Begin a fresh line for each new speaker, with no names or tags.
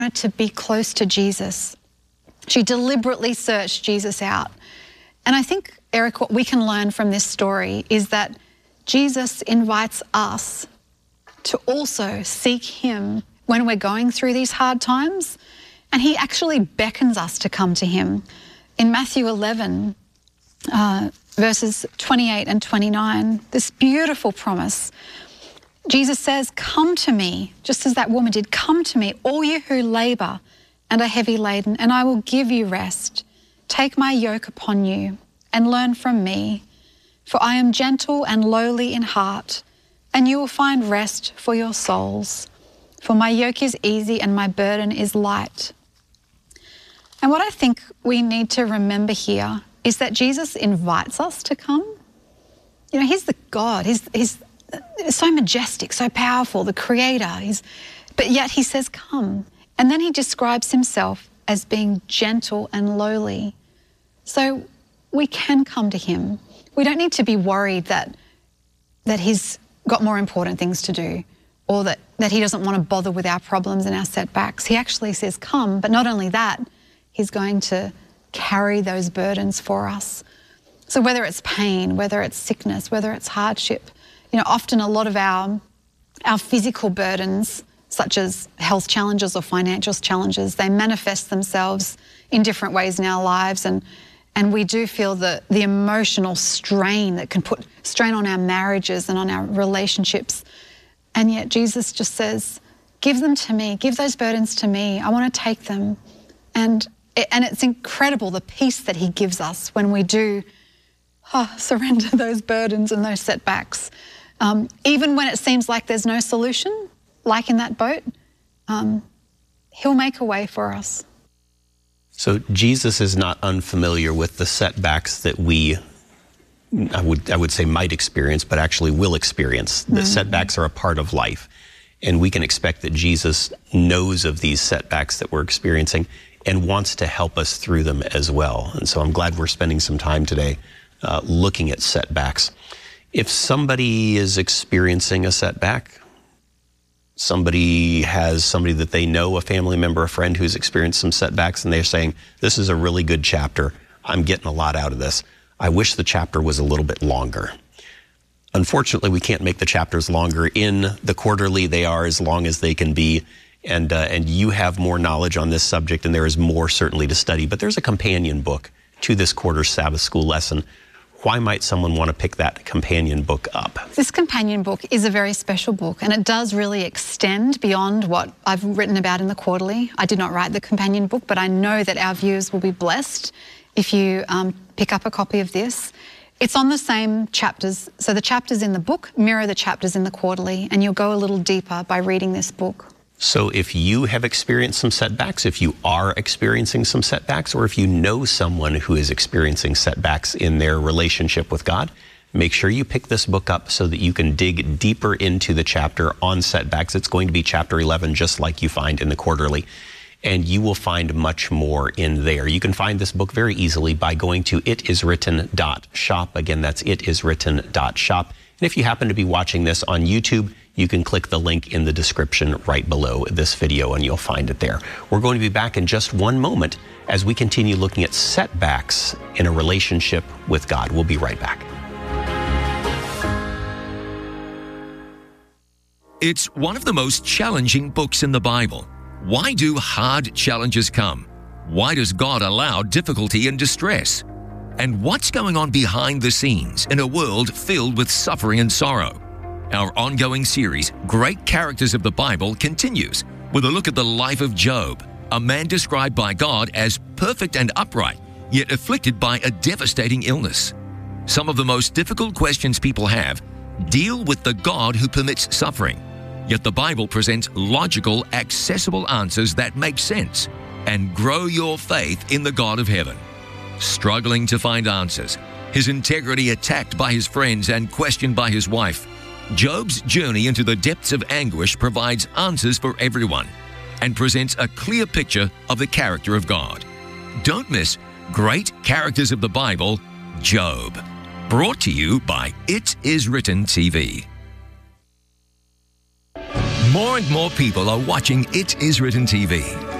wanted to be close to Jesus. She deliberately searched Jesus out. And I think, Eric, what we can learn from this story is that Jesus invites us to also seek him when we're going through these hard times. And he actually beckons us to come to him. In Matthew 11, verses 28 and 29, this beautiful promise, Jesus says, "Come to me," just as that woman did, "Come to me, all you who labour and are heavy laden, and I will give you rest. Take my yoke upon you and learn from me, for I am gentle and lowly in heart, and you will find rest for your souls. For my yoke is easy and my burden is light." And what I think we need to remember here is that Jesus invites us to come. You know, he's the God. He's so majestic, so powerful, the creator. But yet he says, come. And then he describes himself as being gentle and lowly. So we can come to him. We don't need to be worried that he's got more important things to do, or that he doesn't want to bother with our problems and our setbacks. He actually says, come. But not only that, he's going to carry those burdens for us. So whether it's pain, whether it's sickness, whether it's hardship, you know, often a lot of our physical burdens, such as health challenges or financial challenges, they manifest themselves in different ways in our lives. And we do feel the emotional strain that can put strain on our marriages and on our relationships. And yet Jesus just says, give them to me, give those burdens to me. I want to take them. And it's incredible the peace that he gives us when we do surrender those burdens and those setbacks. Even when it seems like there's no solution, like in that boat, he'll make a way for us.
So Jesus is not unfamiliar with the setbacks that I would say might experience, but actually will experience. The setbacks are a part of life. And we can expect that Jesus knows of these setbacks that we're experiencing and wants to help us through them as well. And so I'm glad we're spending some time today looking at setbacks. If somebody is experiencing a setback, somebody that they know, a family member, a friend who's experienced some setbacks, and they're saying, this is a really good chapter, I'm getting a lot out of this, I wish the chapter was a little bit longer. Unfortunately, we can't make the chapters longer. In the quarterly, they are as long as they can be. And you have more knowledge on this subject, and there is more certainly to study. But there's a companion book to this quarter's Sabbath School lesson. Why might someone want to pick that companion book up?
This companion book is a very special book, and it does really extend beyond what I've written about in the quarterly. I did not write the companion book, but I know that our viewers will be blessed if you pick up a copy of this. It's on the same chapters. So the chapters in the book mirror the chapters in the quarterly, and you'll go a little deeper by reading this book.
So if you have experienced some setbacks, if you are experiencing some setbacks, or if you know someone who is experiencing setbacks in their relationship with God, make sure you pick this book up so that you can dig deeper into the chapter on setbacks. It's going to be chapter 11, just like you find in the quarterly. And you will find much more in there. You can find this book very easily by going to itiswritten.shop. Again, that's itiswritten.shop. And if you happen to be watching this on YouTube, you can click the link in the description right below this video and you'll find it there. We're going to be back in just one moment as we continue looking at setbacks in a relationship with God. We'll be right back.
It's one of the most challenging books in the Bible. Why do hard challenges come? Why does God allow difficulty and distress? And what's going on behind the scenes in a world filled with suffering and sorrow? Our ongoing series, Great Characters of the Bible, continues with a look at the life of Job, a man described by God as perfect and upright, yet afflicted by a devastating illness. Some of the most difficult questions people have deal with the God who permits suffering. Yet the Bible presents logical, accessible answers that make sense and grow your faith in the God of heaven. Struggling to find answers, his integrity attacked by his friends and questioned by his wife, Job's journey into the depths of anguish provides answers for everyone and presents a clear picture of the character of God. Don't miss Great Characters of the Bible, Job. Brought to you by It Is Written TV. More and more people are watching It Is Written TV.